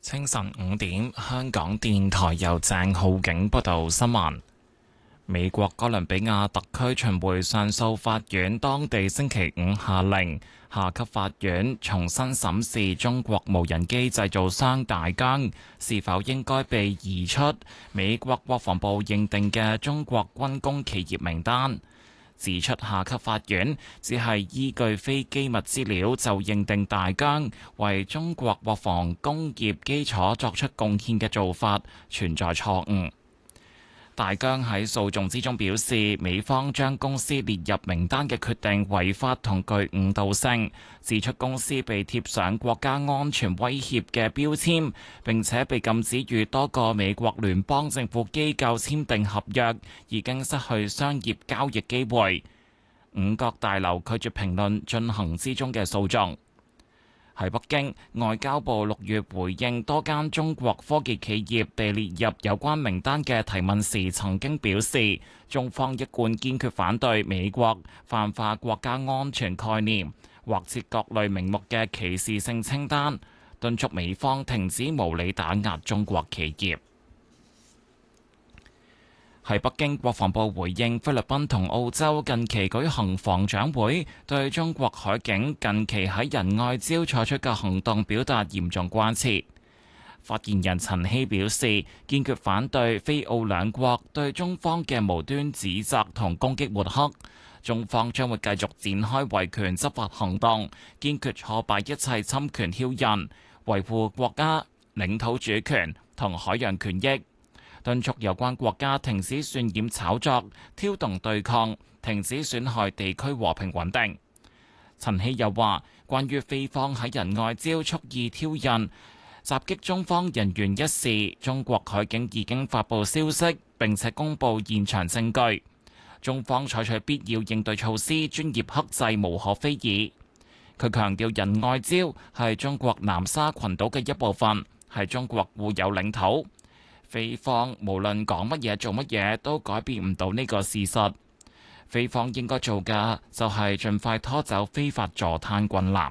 清晨5點，香港電台由鄭浩景報道新聞。美國哥倫比亞特區巡迴上訴法院當地星期五下令，下級法院重新審視中國無人機製造商大疆是否應該被移出美國國防部認定嘅中國軍工企業名單。指出下級法院只係依據非機密資料就認定大疆為中國國防工業基礎作出貢獻嘅做法存在錯誤。大疆喺訴訟之中表示，美方將公司列入名單嘅決定違法同具誤導性，指出公司被貼上國家安全威脅嘅標籤，並且被禁止與多個美國聯邦政府機構簽訂合約，已經失去商業交易機會。五角大樓拒絕評論進行之中嘅訴訟。喺北京，外交部6月回應多間中國科技企業被列入有關名單嘅提問時，曾經表示，中方一貫堅決反對美國泛化國家安全概念，或設各類名目嘅歧視性清單，敦促美方停止無理打壓中國企業。喺北京，國防部回應菲律賓同澳洲近期舉行防長會，對中國海警近期喺仁愛礁採取嘅行動表達嚴重關切。發言人陳希表示，堅決反對菲澳兩國對中方嘅無端指責同攻擊抹黑，中方將會繼續展開維權執法行動，堅決挫敗一切侵權挑釁，維護國家領土主權同海洋權益。敦促有關國家停止渲染炒作、挑動對抗，停止損害地區和平穩定。陳希又話，關於菲方喺仁愛礁蓄意挑釁、襲擊中方人員一事，中國海警已經發布消息，並且公布現場證據。中方採取必要應對措施，專業克制，無可非議。佢強調，仁愛礁係中國南沙群島嘅一部分，係中國固有領土。菲方無論講乜嘢做乜嘢都改變唔到呢個事實。菲方應該做嘅就係盡快拖走非法坐灘軍艦。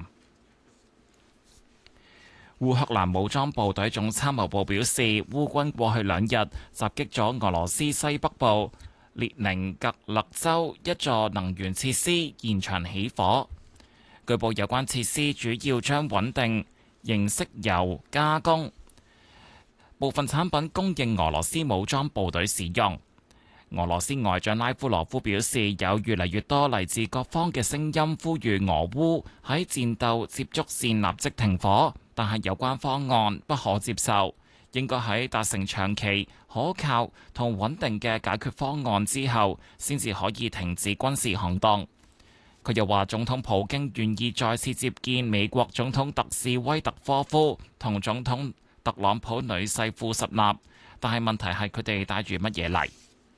烏克蘭武裝部隊總參謀部表示，烏軍過去2日襲擊咗俄羅斯西北部列寧格勒州一座能源設施，現場起火。據報有關設施主要將穩定型石油加工，部分產品供應俄羅斯武裝部隊使用。俄羅斯外長拉夫羅夫表示，有越嚟越多嚟自各方嘅聲音呼籲俄烏喺戰鬥接觸線立即停火，但係有關方案不可接受，應該喺達成長期可靠同穩定嘅解決方案之後，先至可以停止軍事行動。佢又話，總統普京願意再次接見美國總統特使威特科夫同總統特朗普女婿庫什納，但係問題係佢哋帶住乜嘢嚟？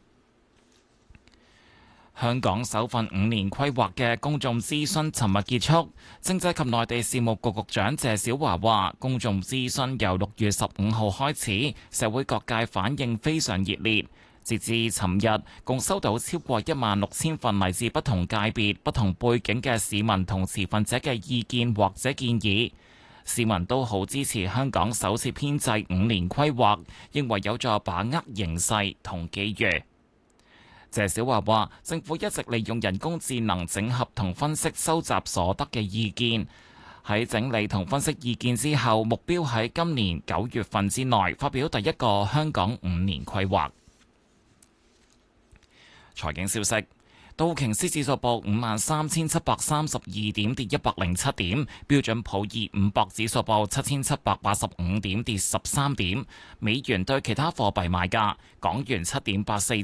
香港首份5年規劃嘅公眾諮詢尋日結束，政制及內地事務局局長謝小華話，公眾諮詢由6月15號開始，社會各界反應非常熱烈。截至尋日，共收到超過16000份嚟自不同界別、不同背景嘅市民同持份者嘅意見或者建議。市民都好支持香港首次編制5年規劃，認為有助把握形勢同機遇。謝小華話，政府一直利用人工智能整合同分析收集所得嘅意見，喺整理同分析意見之後，目標喺今年9月份之內發表第一個香港5年規劃。財經消息。道瓊斯指數報53,732點，跌107點；標準普爾500指數報7,785點，跌13點。美元對其他貨幣賣價：港元7.84。